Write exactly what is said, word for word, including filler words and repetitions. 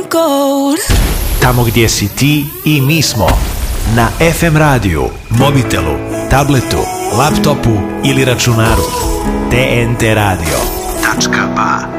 gold. Tamo gdje si ti i mi smo. Na F M radiju, mobitelu, tabletu, laptopu ili računaru. T N T radio. Tačka ba.